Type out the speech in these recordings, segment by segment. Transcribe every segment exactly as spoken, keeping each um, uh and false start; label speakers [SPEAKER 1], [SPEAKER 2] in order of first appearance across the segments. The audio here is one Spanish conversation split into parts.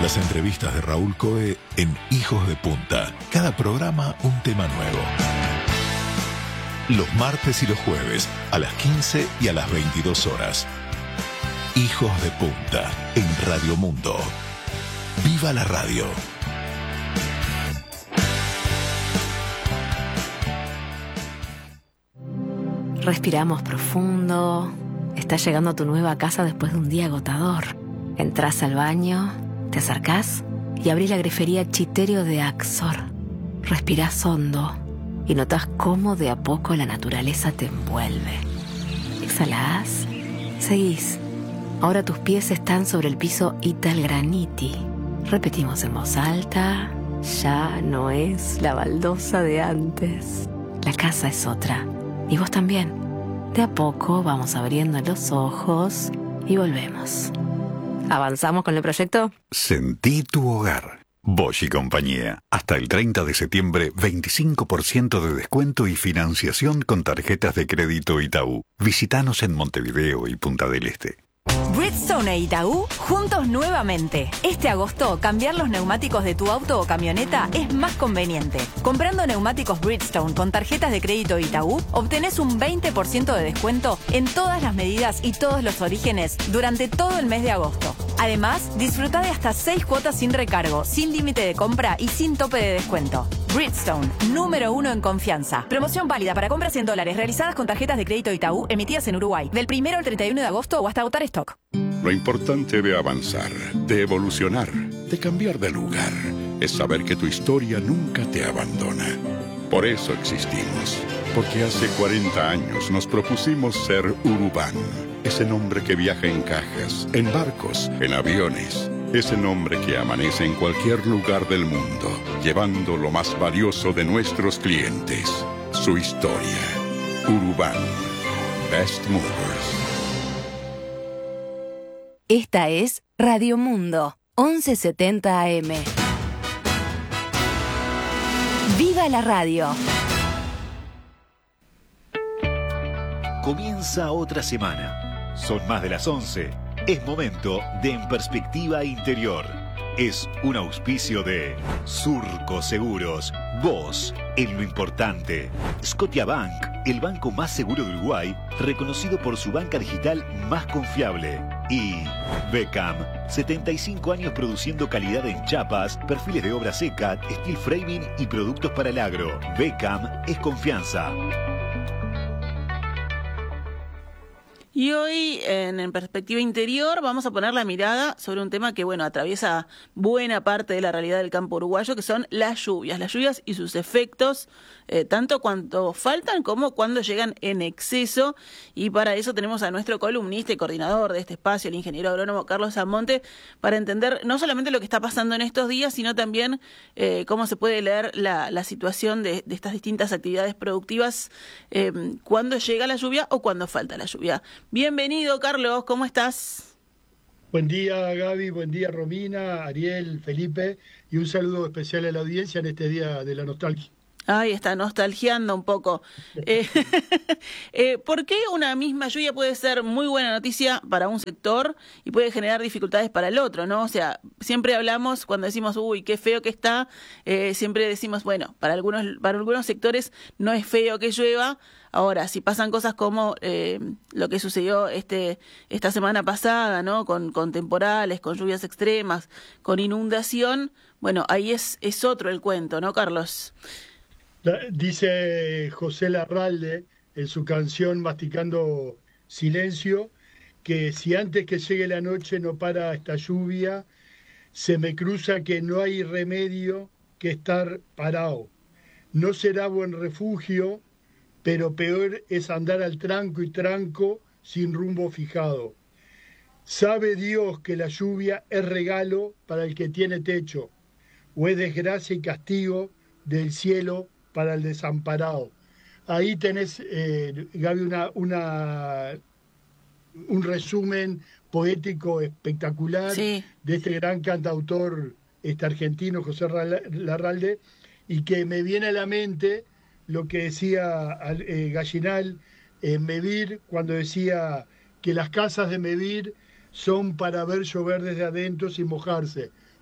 [SPEAKER 1] Las entrevistas de Raúl Coe en Hijos de Punta. Cada programa un tema nuevo. Los martes y los jueves a las quince y a las veintidós horas. Hijos de Punta en Radio Mundo. ¡Viva la radio!
[SPEAKER 2] Respiramos profundo. Estás llegando a tu nueva casa después de un día agotador. Entrás al baño, te acercás y abrís la grifería Chiterio de Axor. Respirás hondo y notás cómo de a poco la naturaleza te envuelve. Exhalás, seguís. Ahora tus pies están sobre el piso Italgraniti. Repetimos en voz alta: ya no es la baldosa de antes. La casa es otra. Y vos también. De a poco vamos abriendo los ojos y volvemos. ¿Avanzamos con el proyecto?
[SPEAKER 3] Sentí tu hogar. Bosch y compañía. Hasta el treinta de septiembre, veinticinco por ciento de descuento y financiación con tarjetas de crédito Itaú. Visítanos en Montevideo y Punta del Este.
[SPEAKER 4] Bridgestone e Itaú juntos nuevamente. Este agosto, cambiar los neumáticos de tu auto o camioneta es más conveniente. Comprando neumáticos Bridgestone con tarjetas de crédito Itaú, obtenés un veinte por ciento de descuento en todas las medidas y todos los orígenes durante todo el mes de agosto. Además, disfruta de hasta seis cuotas sin recargo, sin límite de compra y sin tope de descuento. Bridgestone, número uno en confianza. Promoción válida para compras en dólares realizadas con tarjetas de crédito Itaú emitidas en Uruguay, del primero al treinta y uno de agosto o hasta agotar stock.
[SPEAKER 5] Lo importante de avanzar, de evolucionar, de cambiar de lugar, es saber que tu historia nunca te abandona. Por eso existimos, porque hace cuarenta años nos propusimos ser Urubán, ese nombre que viaja en cajas, en barcos, en aviones, ese nombre que amanece en cualquier lugar del mundo, llevando lo más valioso de nuestros clientes, su historia. Urubán, Best Movers.
[SPEAKER 4] Esta es Radio Mundo, once setenta A M. ¡Viva la radio!
[SPEAKER 6] Comienza otra semana. Son más de las once. Es momento de En Perspectiva Interior. Es un auspicio de Surco Seguros. Vos, en lo importante. Scotiabank, el banco más seguro de Uruguay, reconocido por su banca digital más confiable. Y Beckham, setenta y cinco años produciendo calidad en chapas, perfiles de obra seca, steel framing y productos para el agro. Beckham es confianza.
[SPEAKER 7] Y hoy, en, en Perspectiva Interior, vamos a poner la mirada sobre un tema que, bueno, atraviesa buena parte de la realidad del campo uruguayo, que son las lluvias. Las lluvias y sus efectos, eh, tanto cuando faltan como cuando llegan en exceso. Y para eso tenemos a nuestro columnista y coordinador de este espacio, el ingeniero agrónomo Carlos Almonte, para entender no solamente lo que está pasando en estos días, sino también eh, cómo se puede leer la, la situación de, de estas distintas actividades productivas eh, cuando llega la lluvia o cuando falta la lluvia. Bienvenido, Carlos, ¿cómo estás?
[SPEAKER 8] Buen día, Gaby, buen día, Romina, Ariel, Felipe, y un saludo especial a la audiencia en este día de la nostalgia.
[SPEAKER 7] Ay, está nostalgiando un poco. Eh, eh, ¿Por qué una misma lluvia puede ser muy buena noticia para un sector y puede generar dificultades para el otro, ¿no? O sea, siempre hablamos, cuando decimos, uy, qué feo que está, eh, siempre decimos, bueno, para algunos, para algunos sectores no es feo que llueva. Ahora, si pasan cosas como eh, lo que sucedió este esta semana pasada, ¿no? Con, con temporales, con lluvias extremas, con inundación, bueno, ahí es, es otro el cuento, ¿no, Carlos?
[SPEAKER 8] Dice José Larralde en su canción Masticando Silencio, que si antes que llegue la noche no para esta lluvia, se me cruza que no hay remedio que estar parado. No será buen refugio, pero peor es andar al tranco y tranco sin rumbo fijado. Sabe Dios que la lluvia es regalo para el que tiene techo, o es desgracia y castigo del cielo para el desamparado. Ahí tenés, eh, Gaby, una, una, un resumen poético espectacular, sí, de este gran cantautor este argentino, José Larralde, y que me viene a la mente lo que decía eh, Gallinal en Mevir, cuando decía que las casas de Mevir son para ver llover desde adentro sin mojarse,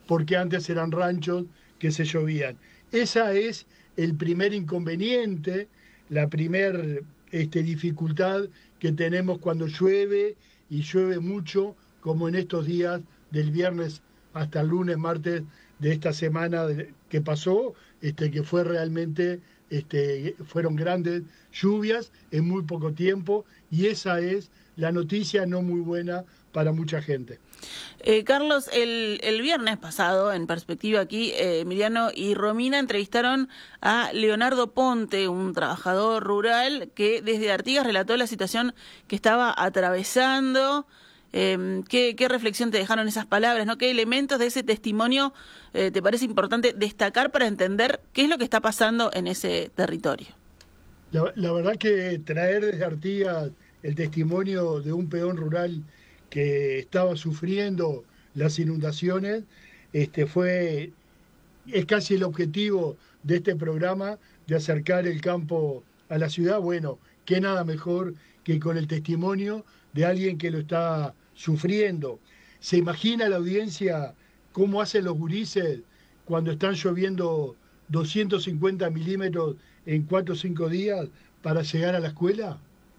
[SPEAKER 8] porque antes eran ranchos que se llovían. Esa es el primer inconveniente, la primer este, dificultad que tenemos cuando llueve, y llueve mucho, como en estos días del viernes hasta el lunes, martes de esta semana que pasó, este, que fue realmente, este, fueron grandes lluvias en muy poco tiempo, y esa es la noticia no muy buena para mucha gente.
[SPEAKER 7] Eh, Carlos, el, el viernes pasado, en Perspectiva aquí, eh, Emiliano y Romina entrevistaron a Leonardo Ponte, un trabajador rural que desde Artigas relató la situación que estaba atravesando. Eh, ¿qué, ¿Qué reflexión te dejaron esas palabras, ¿no? ¿Qué elementos de ese testimonio eh, te parece importante destacar para entender qué es lo que está pasando en ese territorio?
[SPEAKER 8] La, la verdad que traer desde Artigas el testimonio de un peón rural que estaba sufriendo las inundaciones, este fue es casi el objetivo de este programa, de acercar el campo a la ciudad. Bueno, qué nada mejor que con el testimonio de alguien que lo está sufriendo. ¿Se imagina la audiencia cómo hacen los gurises cuando están lloviendo doscientos cincuenta milímetros en cuatro o cinco días para llegar a la escuela?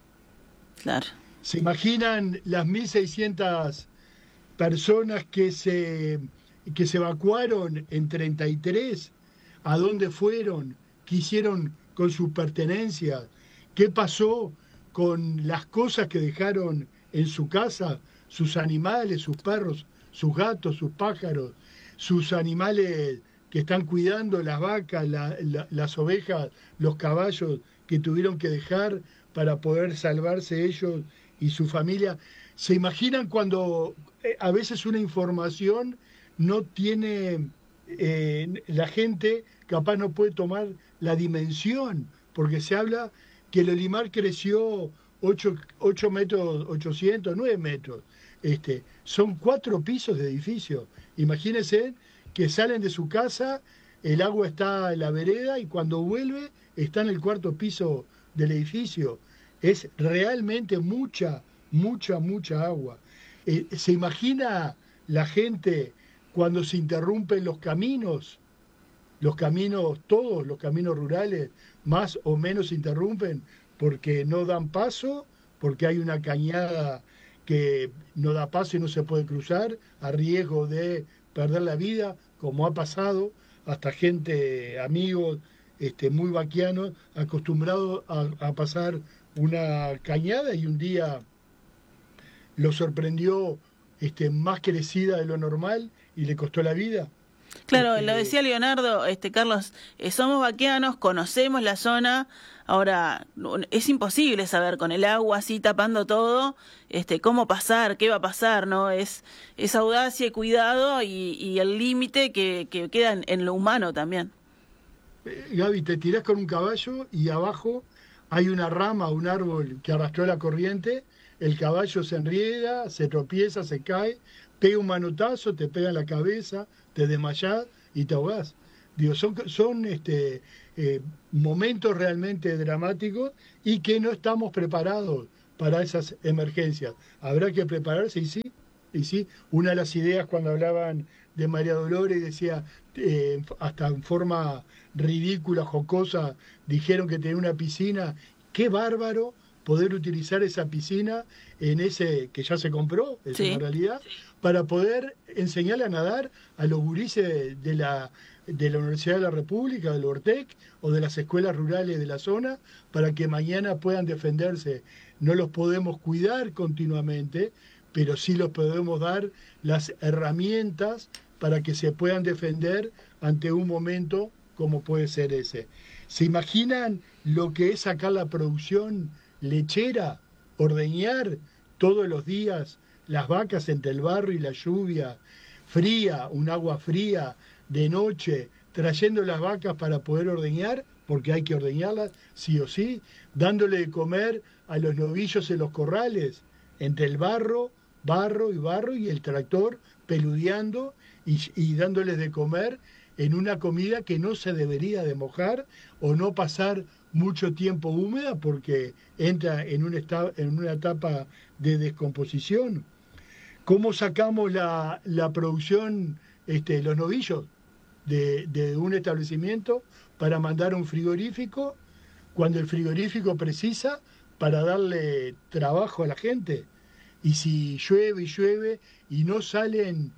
[SPEAKER 7] Claro.
[SPEAKER 8] ¿Se imaginan las mil seiscientas personas que se, que se evacuaron en treinta y tres? ¿A dónde fueron? ¿Qué hicieron con sus pertenencias? ¿Qué pasó con las cosas que dejaron en su casa? Sus animales, sus perros, sus gatos, sus pájaros, sus animales que están cuidando, las vacas, la, la, las ovejas, los caballos que tuvieron que dejar para poder salvarse ellos y su familia. ¿Se imaginan cuando eh, a veces una información no tiene, eh, la gente capaz no puede tomar la dimensión? Porque se habla que el Olimar creció ocho metros, ochocientos, nueve metros. Este, son cuatro pisos de edificio. Imagínense que salen de su casa, el agua está en la vereda y cuando vuelve está en el cuarto piso del edificio. Es realmente mucha, mucha, mucha agua. Eh, ¿Se imagina la gente cuando se interrumpen los caminos? Los caminos, todos los caminos rurales, más o menos se interrumpen porque no dan paso, porque hay una cañada que no da paso y no se puede cruzar, a riesgo de perder la vida, como ha pasado, hasta gente, amigos, este, muy vaquianos, acostumbrados a, a pasar una cañada, y un día lo sorprendió este, más crecida de lo normal y le costó la vida.
[SPEAKER 7] Claro,
[SPEAKER 8] Este,
[SPEAKER 7] lo decía Leonardo, este Carlos, eh, somos vaquianos, conocemos la zona, ahora es imposible saber con el agua así tapando todo, este, cómo pasar, qué va a pasar, ¿no? Es, es audacia y cuidado y, y el límite que, que queda en, en lo humano también.
[SPEAKER 8] Eh, Gaby, te tirás con un caballo y abajo hay una rama, un árbol que arrastró la corriente, el caballo se enrieda, se tropieza, se cae, pega un manotazo, te pega en la cabeza, te desmayás y te ahogás. Digo, son, son este, eh, momentos realmente dramáticos y que no estamos preparados para esas emergencias. Habrá que prepararse, y sí, y sí. Una de las ideas cuando hablaban de María Dolores decía, eh, hasta en forma ridícula, jocosa, dijeron que tenía una piscina. ¡Qué bárbaro poder utilizar esa piscina en ese que ya se compró, es
[SPEAKER 7] Sí.
[SPEAKER 8] una realidad, para poder enseñarle a nadar a los gurises de la, de la Universidad de la República, del Ortec, o de las escuelas rurales de la zona, para que mañana puedan defenderse. No los podemos cuidar continuamente, pero sí los podemos dar las herramientas para que se puedan defender ante un momento como puede ser ese. ¿Se imaginan lo que es sacar la producción lechera, ordeñar todos los días las vacas entre el barro y la lluvia, fría, un agua fría, de noche, trayendo las vacas para poder ordeñar, porque hay que ordeñarlas, sí o sí, dándole de comer a los novillos en los corrales, entre el barro, barro y barro, y el tractor peludeando y, y dándoles de comer en una comida que no se debería de mojar o no pasar mucho tiempo húmeda porque entra en, un esta, en una etapa de descomposición. ¿Cómo sacamos la, la producción este, los novillos de, de un establecimiento para mandar a un frigorífico cuando el frigorífico precisa para darle trabajo a la gente. Y si llueve y llueve y no salen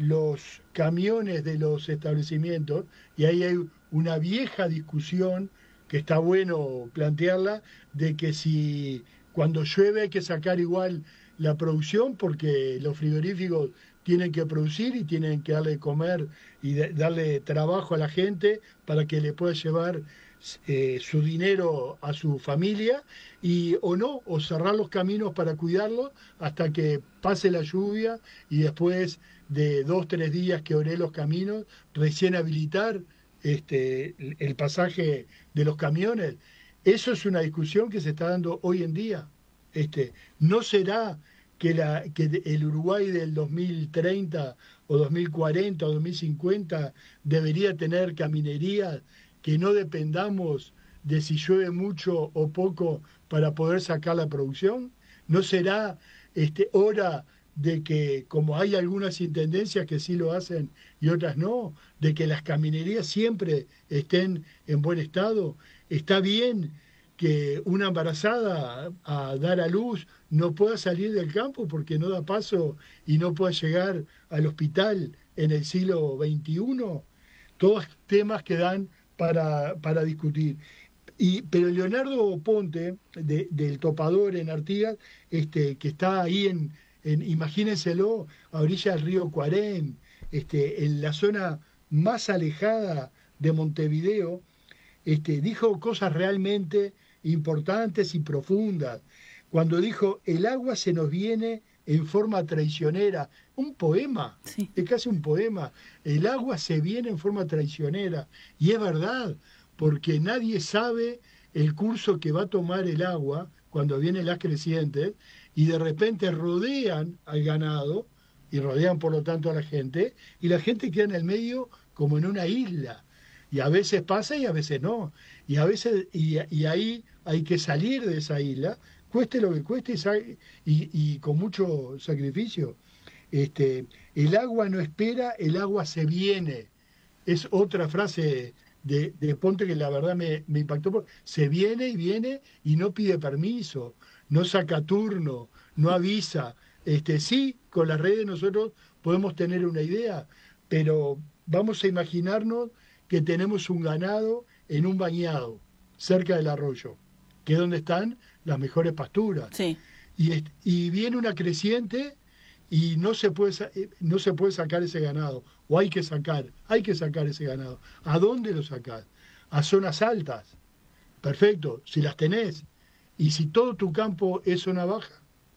[SPEAKER 8] los camiones de los establecimientos, y ahí hay una vieja discusión que está bueno plantearla, de que si cuando llueve hay que sacar igual la producción porque los frigoríficos tienen que producir y tienen que darle de comer y de, darle trabajo a la gente para que le pueda llevar eh, su dinero a su familia, y o no, o cerrar los caminos para cuidarlos hasta que pase la lluvia y después de dos, tres días que oré los caminos, recién habilitar este, el pasaje de los camiones. Eso es una discusión que se está dando hoy en día. Este, ¿no será que, la, que el Uruguay del dos mil treinta o dos mil cuarenta o dos mil cincuenta debería tener caminerías que no dependamos de si llueve mucho o poco para poder sacar la producción? ¿No será este, hora de que, como hay algunas intendencias que sí lo hacen y otras no, de que las caminerías siempre estén en buen estado? Está bien que una embarazada a dar a luz no pueda salir del campo porque no da paso y no pueda llegar al hospital en el siglo veintiuno. Todos temas que dan para, para discutir. Y, pero Leonardo Ponte, de, del Topador en Artigas, este, que está ahí en, en, imagínenselo, a orilla del río Cuarén, este, en la zona más alejada de Montevideo, este, dijo cosas realmente importantes y profundas. Cuando dijo, el agua se nos viene en forma traicionera, un poema, sí. Es casi un poema, el agua se viene en forma traicionera, y es verdad, porque nadie sabe el curso que va a tomar el agua cuando vienen las crecientes, y de repente rodean al ganado, y rodean por lo tanto a la gente, y la gente queda en el medio como en una isla, y a veces pasa y a veces no, y a veces y, y ahí hay que salir de esa isla, cueste lo que cueste y, y, y con mucho sacrificio. Este, el agua no espera, el agua se viene. Es otra frase de, de Ponte que la verdad me, me impactó, porque se viene y viene y no pide permiso, no saca turno, no avisa. Este, sí, con las redes nosotros podemos tener una idea, pero vamos a imaginarnos que tenemos un ganado en un bañado, cerca del arroyo, que es donde están las mejores pasturas.
[SPEAKER 7] Sí.
[SPEAKER 8] Y, y viene una creciente y no se puede no se puede sacar ese ganado, o hay que sacar, hay que sacar ese ganado. ¿A dónde lo sacás? A zonas altas. Perfecto, si las tenés. Y si todo tu campo es zona baja,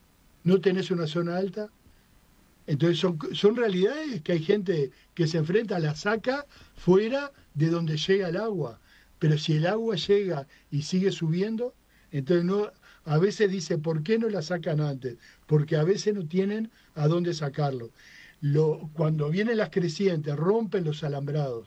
[SPEAKER 8] no tenés una zona alta. Entonces son, son realidades que hay gente que se enfrenta, la saca fuera de donde llega el agua. Pero si el agua llega y sigue subiendo, entonces no, a veces dice, ¿por qué no la sacan antes? Porque a veces no tienen a dónde sacarlo. Lo, cuando vienen las crecientes, rompen los alambrados.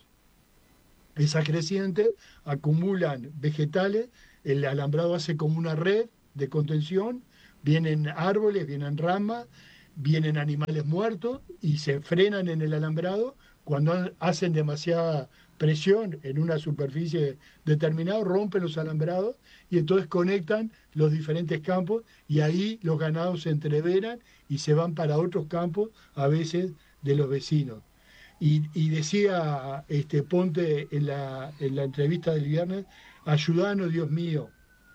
[SPEAKER 8] Esas crecientes acumulan vegetales, el alambrado hace como una red de contención, vienen árboles, vienen ramas, vienen animales muertos y se frenan en el alambrado cuando hacen demasiada presión en una superficie determinada, rompen los alambrados y entonces conectan los diferentes campos y ahí los ganados se entreveran y se van para otros campos, a veces de los vecinos. Y, y decía este Ponte en la, en la entrevista del viernes, ayúdanos, Dios mío.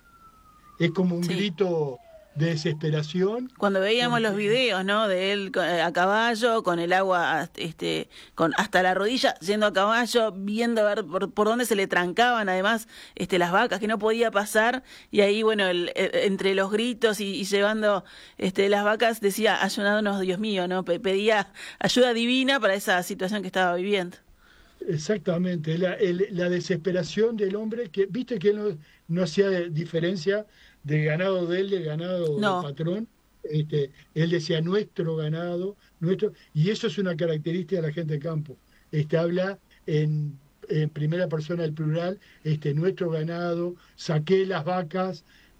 [SPEAKER 8] Es como un sí. grito de desesperación.
[SPEAKER 7] Cuando veíamos
[SPEAKER 8] porque...
[SPEAKER 7] los videos, ¿no? De él a caballo, con el agua este, con hasta la rodilla, yendo a caballo, viendo a ver por, por dónde se le trancaban, además, este, las vacas, que no podía pasar, y ahí, bueno, el, el, entre los gritos y, y llevando este, las vacas, decía, ayúdanos, Dios mío, ¿no? Pedía ayuda divina para esa situación que estaba viviendo.
[SPEAKER 8] Exactamente, la, el, la desesperación del hombre, que viste que él no, no hacía diferencia del ganado de él, del ganado
[SPEAKER 7] no.
[SPEAKER 8] del patrón. Este, él decía nuestro ganado, nuestro, y eso es una característica de la gente de campo. Este, habla en, en primera persona del plural, este, nuestro ganado, saqué las vacas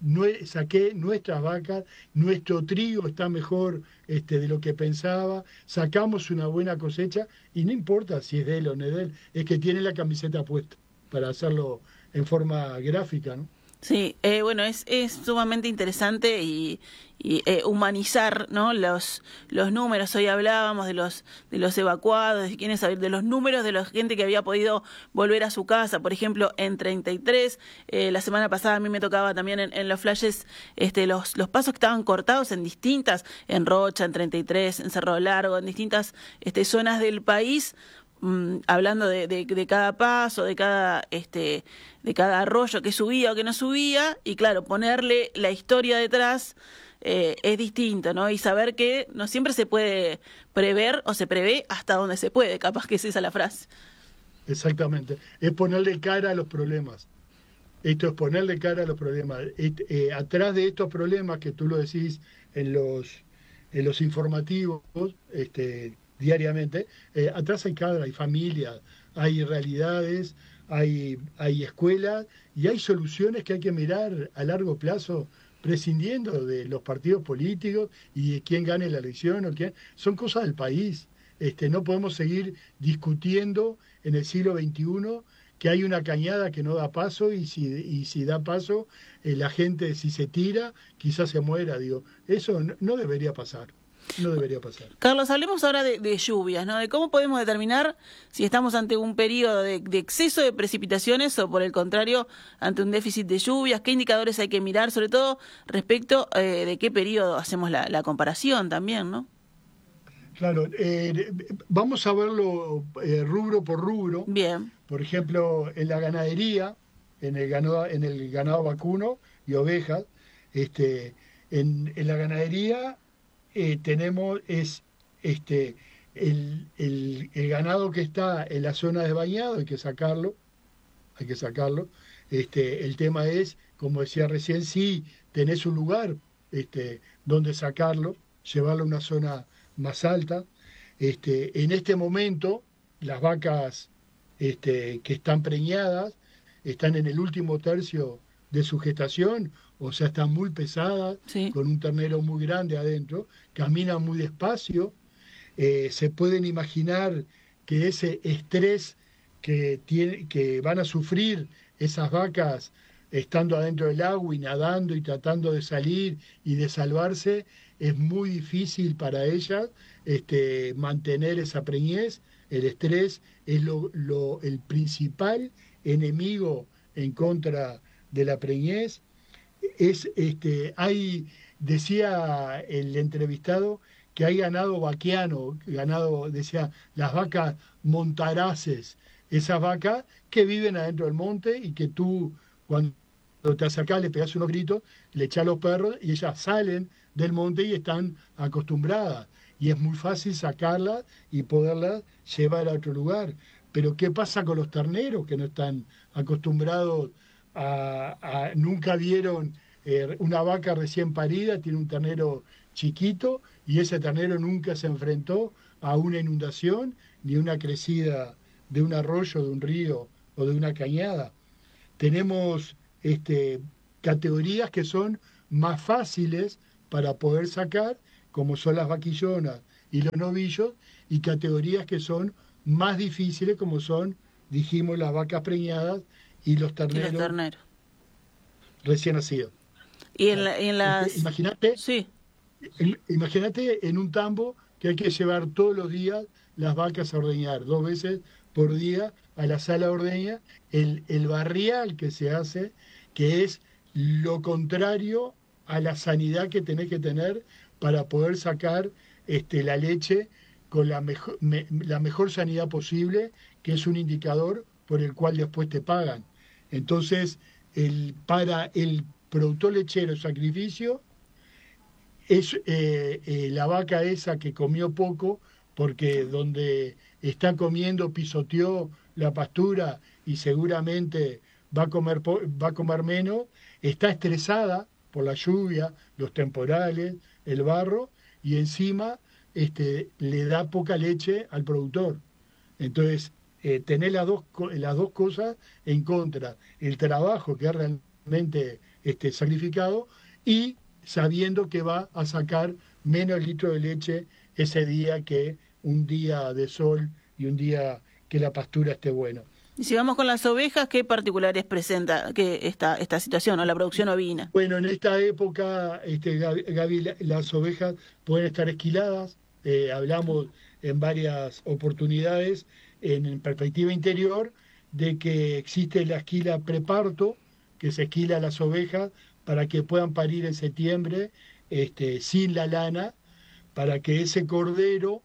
[SPEAKER 8] nue- saqué nuestras vacas, nuestro trigo está mejor este, de lo que pensaba, sacamos una buena cosecha y no importa si es de él o no es de él, es que tiene la camiseta puesta para hacerlo en forma gráfica, ¿no?
[SPEAKER 7] Sí, eh, bueno, es, es sumamente interesante y, y eh, humanizar, ¿no? Los los números. Hoy hablábamos de los de los evacuados, de quiénes de los números de la gente que había podido volver a su casa. Por ejemplo, en treinta y tres, eh, la semana pasada a mí me tocaba también en, en los flashes este, los los pasos que estaban cortados en distintas, en Rocha, en treinta y tres, en Cerro Largo, en distintas este, zonas del país. Hablando de, de, de cada paso, de cada este, de cada arroyo que subía o que no subía, y claro, ponerle la historia detrás eh, es distinto, ¿no? Y saber que no siempre se puede prever o se prevé hasta donde se puede, capaz que es esa la frase.
[SPEAKER 8] Exactamente, es ponerle cara a los problemas. Esto es ponerle cara a los problemas. Et, eh, atrás de estos problemas que tú lo decís en los en los informativos, este diariamente, eh, atrás hay cadra, hay familias, hay realidades, hay, hay escuelas y hay soluciones que hay que mirar a largo plazo, prescindiendo de los partidos políticos y de quién gane la elección o quién. Son cosas del país. Este, no podemos seguir discutiendo en el siglo veintiuno que hay una cañada que no da paso y si, y si da paso, eh, la gente si se tira, quizás se muera. Digo, eso no, no debería pasar. No debería pasar.
[SPEAKER 7] Carlos, hablemos ahora de, de lluvias, ¿no? De cómo podemos determinar si estamos ante un periodo de, de exceso de precipitaciones o, por el contrario, ante un déficit de lluvias. ¿Qué indicadores hay que mirar? Sobre todo respecto eh, de qué periodo hacemos la, la comparación también, ¿no?
[SPEAKER 8] Claro, eh, vamos a verlo eh, rubro por rubro.
[SPEAKER 7] Bien.
[SPEAKER 8] Por ejemplo, en la ganadería, en el ganado, en el ganado vacuno y ovejas, este, en, en la ganadería eh, tenemos es este el, el, el ganado que está en la zona de bañado, hay que sacarlo, hay que sacarlo. Este, el tema es, como decía recién, si tenés un lugar este, donde sacarlo, llevarlo a una zona más alta. Este, en este momento, las vacas este, que están preñadas están en el último tercio de su gestación, o sea, están muy pesadas, sí, con un ternero muy grande adentro, caminan muy despacio. Eh, se pueden imaginar que ese estrés que, tiene, que van a sufrir esas vacas estando adentro del agua y nadando y tratando de salir y de salvarse, es muy difícil para ellas este, mantener esa preñez. El estrés es lo, lo, el principal enemigo en contra de la preñez. Es, este, hay, decía el entrevistado, que hay ganado vaquiano, ganado, decía, las vacas montaraces, esas vacas que viven adentro del monte y que tú, cuando te acercás, le pegás unos gritos, le echás los perros y ellas salen del monte y están acostumbradas. Y es muy fácil sacarlas y poderlas llevar a otro lugar. Pero ¿qué pasa con los terneros que no están acostumbrados a... a nunca vieron eh, una vaca recién parida, tiene un ternero chiquito y ese ternero nunca se enfrentó a una inundación ni una crecida de un arroyo, de un río o de una cañada? Tenemos este, categorías que son más fáciles para poder sacar, como son las vaquillonas y los novillos, y categorías que son más difíciles, como son, dijimos, las vacas preñadas y los terneros,
[SPEAKER 7] y los terneros.
[SPEAKER 8] recién nacidos.
[SPEAKER 7] Y en, la, en las...
[SPEAKER 8] Imagínate,
[SPEAKER 7] sí.
[SPEAKER 8] Imagínate en un tambo que hay que llevar todos los días las vacas a ordeñar, dos veces por día a la sala de ordeña, el, el barrial que se hace, que es lo contrario a la sanidad que tenés que tener para poder sacar este, la leche con la mejor, me, la mejor sanidad posible, que es un indicador por el cual después te pagan. Entonces, el, para el productor lechero, sacrificio es eh, eh, la vaca esa que comió poco, porque donde está comiendo pisoteó la pastura y seguramente va a comer, va a comer menos, está estresada por la lluvia, los temporales, el barro, y encima este, le da poca leche al productor. Entonces, eh, tener las dos, las dos cosas en contra. El trabajo, que es realmente este, sacrificado, y sabiendo que va a sacar menos litros de leche ese día que un día de sol y un día que la pastura esté buena.
[SPEAKER 7] Y si vamos con las ovejas, ¿qué particulares presenta que esta, esta situación o la producción ovina?
[SPEAKER 8] Bueno, en esta época, este, Gaby, las ovejas pueden estar esquiladas. Eh, hablamos en varias oportunidades, en perspectiva interior, de que existe la esquila preparto, que se esquila a las ovejas para que puedan parir en septiembre este, sin la lana, para que ese cordero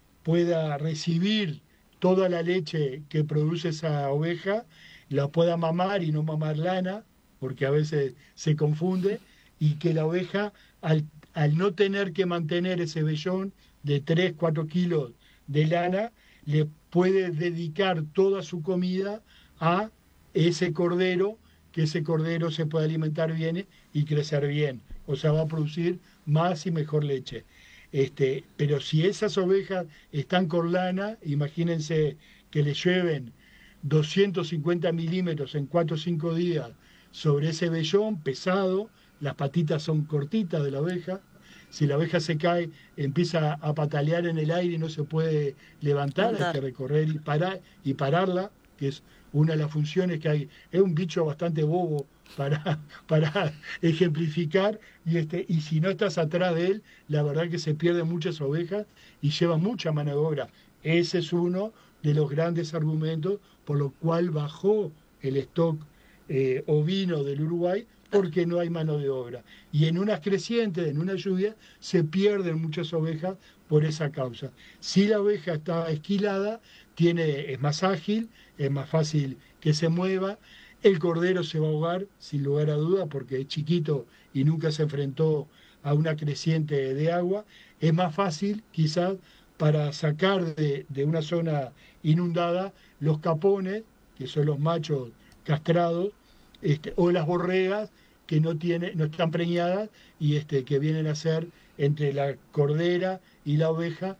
[SPEAKER 8] pueda recibir toda la leche que produce esa oveja, la pueda mamar y no mamar lana, porque a veces se confunde, y que la oveja, al, al no tener que mantener ese vellón de tres, cuatro kilos de lana, le puede dedicar toda su comida a ese cordero, que ese cordero se pueda alimentar bien y crecer bien, o sea, va a producir más y mejor leche. Este, pero si esas ovejas están con lana, imagínense que le llueven doscientos cincuenta milímetros en cuatro o cinco días sobre ese vellón pesado, las patitas son cortitas de la oveja, si la oveja se cae, empieza a patalear en el aire y no se puede levantar, hay que recorrer y, parar, y pararla, que es una de las funciones que hay. Es un bicho bastante bobo para, para ejemplificar, y, este, y si no estás atrás de él, la verdad que se pierden muchas ovejas y lleva mucha mano de obra. Ese es uno de los grandes argumentos por lo cual bajó el stock eh, ovino del Uruguay, porque no hay mano de obra. Y en unas crecientes, en una lluvia, se pierden muchas ovejas por esa causa. Si la oveja está esquilada, tiene, es más ágil, es más fácil que se mueva. El cordero se va a ahogar, sin lugar a duda, porque es chiquito y nunca se enfrentó a una creciente de agua. Es más fácil, quizás, para sacar de, de una zona inundada los capones, que son los machos castrados, este, o las borregas que no, tiene, no están preñadas y este, que vienen a ser entre la cordera y la oveja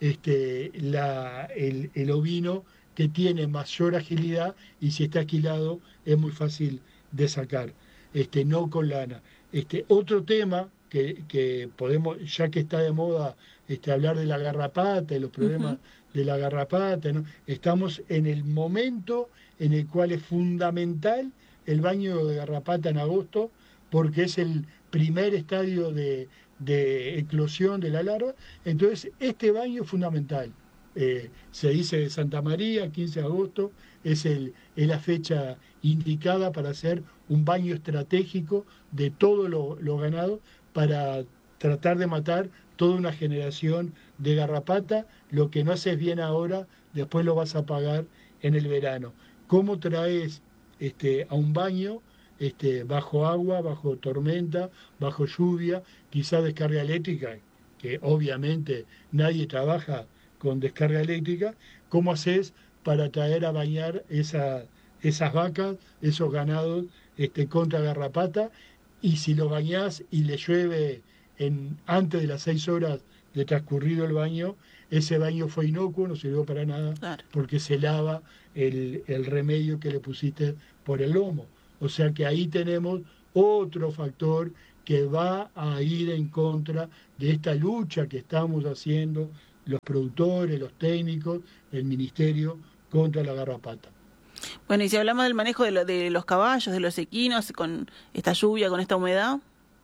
[SPEAKER 8] este, la, el, el ovino que tiene mayor agilidad, y si está esquilado es muy fácil de sacar, este, no con lana. Este, otro tema que, que podemos, ya que está de moda este, hablar de la garrapata y los problemas uh-huh. de la garrapata, ¿no? Estamos en el momento en el cual es fundamental el baño de garrapata en agosto, porque es el primer estadio de, de eclosión de la larva. Entonces, este baño es fundamental. Eh, se dice de Santa María, quince de agosto, es, el, es la fecha indicada para hacer un baño estratégico de todos los lo ganados, para tratar de matar toda una generación de garrapata. Lo que no haces bien ahora, después lo vas a pagar en el verano. ¿Cómo traes este, a un baño este, bajo agua, bajo tormenta, bajo lluvia, quizá descarga eléctrica, que obviamente nadie trabaja con descarga eléctrica? ¿Cómo haces para traer a bañar esa, esas vacas, esos ganados este, contra garrapata? Y si lo bañás y le llueve en, antes de las seis horas de transcurrido el baño, ese baño fue inocuo, no sirvió para nada, claro, porque se lava el, el remedio que le pusiste por el lomo. O sea que ahí tenemos otro factor que va a ir en contra de esta lucha que estamos haciendo los productores, los técnicos, el ministerio contra la garrapata.
[SPEAKER 7] Bueno, y si hablamos del manejo de, lo, de los caballos, de los equinos, con esta lluvia, con esta humedad.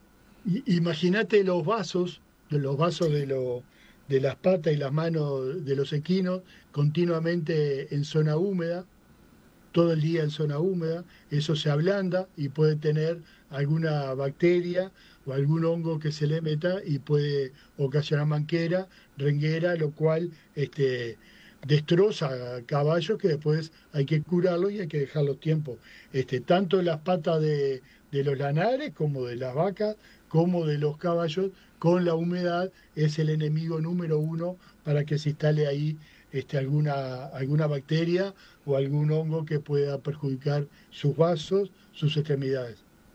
[SPEAKER 8] Imagínate los vasos, de los vasos de, lo, de las patas y las manos de los equinos, continuamente en zona húmeda, todo el día en zona húmeda, eso se ablanda y puede tener alguna bacteria o algún hongo que se le meta y puede ocasionar manquera, renguera, lo cual este, destroza caballos que después hay que curarlos y hay que dejarlos tiempo. Este, tanto las patas de, de los lanares como de las vacas, como de los caballos, con la humedad es el enemigo número uno para que se instale ahí este, alguna, alguna bacteria o algún hongo que pueda perjudicar sus vasos, sus extremidades.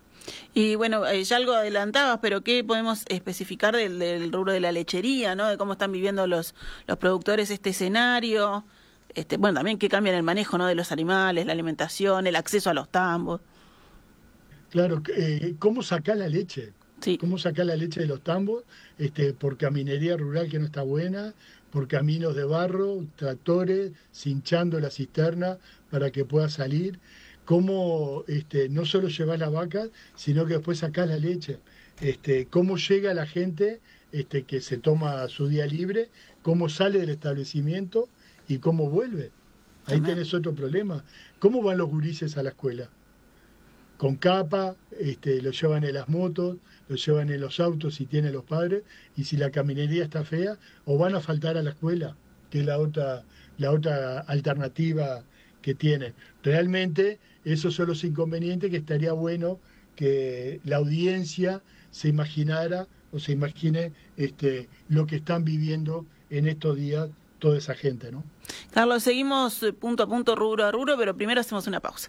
[SPEAKER 7] Y bueno, eh, ya algo adelantabas, pero ¿qué podemos especificar del, del rubro de la lechería, ¿no? De cómo están viviendo los, los productores este escenario. Este, bueno, también qué cambia en el manejo, ¿no? De los animales, la alimentación, el acceso a los tambos.
[SPEAKER 8] Claro, eh, ¿cómo sacar la leche?
[SPEAKER 7] Sí.
[SPEAKER 8] ¿Cómo sacar la leche de los tambos? Este, por caminería rural que no está buena, por caminos de barro, tractores, cinchando la cisterna para que pueda salir. ¿Cómo este, no solo llevar la vaca, sino que después sacar la leche? Este, ¿Cómo llega la gente este, que se toma su día libre? ¿Cómo sale del establecimiento y cómo vuelve? Ahí Amén. Tenés otro problema. ¿Cómo van los gurises a la escuela? Con capa, este, lo llevan en las motos, lo llevan en los autos si tienen los padres, y si la caminería está fea, o van a faltar a la escuela, que es la otra, la otra alternativa que tienen. Realmente, esos son los inconvenientes que estaría bueno que la audiencia se imaginara o se imagine este, lo que están viviendo en estos días toda esa gente, ¿no?
[SPEAKER 7] Carlos, seguimos punto a punto, rubro a rubro, pero primero hacemos una pausa.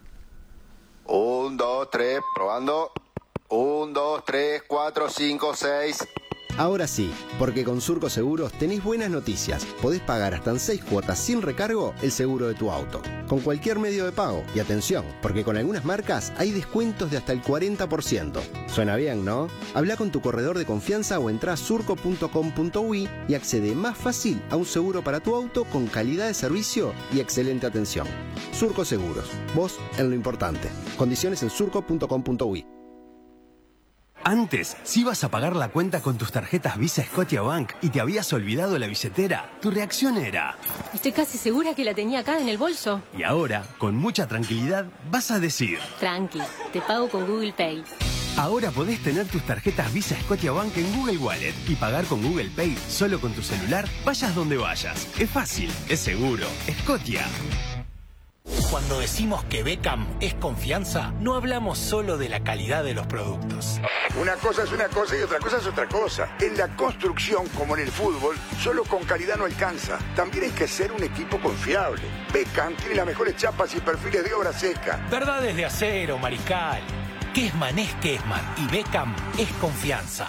[SPEAKER 9] Un, dos, tres, probando. Un, dos, tres, cuatro, cinco, seis.
[SPEAKER 10] Ahora sí, porque con Surco Seguros tenés buenas noticias. Podés pagar hasta en seis cuotas sin recargo el seguro de tu auto, con cualquier medio de pago. Y atención, porque con algunas marcas hay descuentos de hasta el cuarenta por ciento. Suena bien, ¿no? Habla con tu corredor de confianza o entrá a surco punto com punto uy y accede más fácil a un seguro para tu auto con calidad de servicio y excelente atención. Surco Seguros, vos en lo importante. Condiciones en surco punto com punto uy.
[SPEAKER 11] Antes, si ibas a pagar la cuenta con tus tarjetas Visa Scotiabank y te habías olvidado la billetera, tu reacción era:
[SPEAKER 12] estoy casi segura que la tenía acá en el bolso.
[SPEAKER 11] Y ahora, con mucha tranquilidad, vas a decir:
[SPEAKER 12] tranqui, te pago con Google Pay.
[SPEAKER 11] Ahora podés tener tus tarjetas Visa Scotiabank en Google Wallet y pagar con Google Pay solo con tu celular, vayas donde vayas. Es fácil, es seguro. Scotia.
[SPEAKER 13] Cuando decimos que Beckham es confianza, no hablamos solo de la calidad de los productos.
[SPEAKER 14] Una cosa es una cosa y otra cosa es otra cosa. En la construcción, como en el fútbol, solo con calidad no alcanza. También hay que ser un equipo confiable. Beckham tiene las mejores chapas y perfiles de obra seca.
[SPEAKER 13] Verdades de acero, Mariscal. Kessman es Kessman y Beckham es confianza.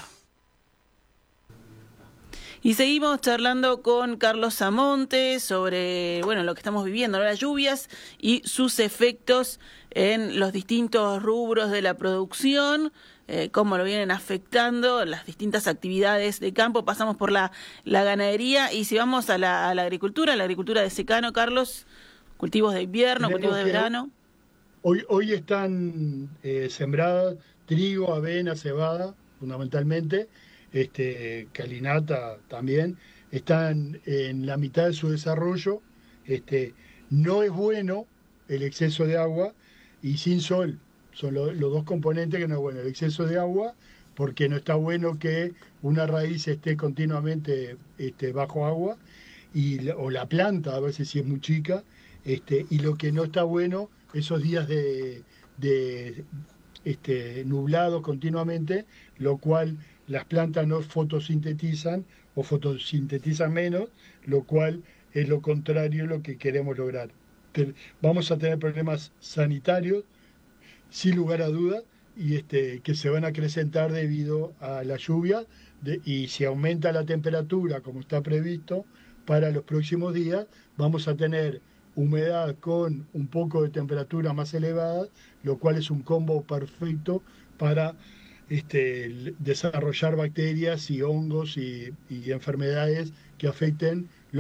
[SPEAKER 7] Y seguimos charlando con Carlos Zamonte sobre, bueno, lo que estamos viviendo, ¿no? Las lluvias y sus efectos en los distintos rubros de la producción, eh, cómo lo vienen afectando, las distintas actividades de campo. Pasamos por la, la ganadería y si vamos a la, a la agricultura, la agricultura de secano, Carlos, cultivos de invierno,
[SPEAKER 8] Tenemos
[SPEAKER 7] cultivos de verano.
[SPEAKER 8] Hoy, hoy están eh, sembradas trigo, avena, cebada, fundamentalmente, este, calinata también, están en la mitad de su desarrollo. Este, no es bueno el exceso de agua y sin sol, son lo, los dos componentes que no es bueno, el exceso de agua, porque no está bueno que una raíz esté continuamente este, bajo agua, y, o la planta a veces si es muy chica, este, y lo que no está bueno, esos días de, de este, nublados continuamente, lo cual las plantas no fotosintetizan o fotosintetizan menos, lo cual es lo contrario a lo que queremos lograr. Vamos a tener problemas sanitarios, sin lugar a dudas, y este, que se van a acrecentar debido a la lluvia, de, y si aumenta la temperatura, como está previsto, para los próximos días, vamos a tener humedad con un poco de temperatura más elevada, lo cual es un combo perfecto para Este, desarrollar bacterias y hongos y, y enfermedades que afecten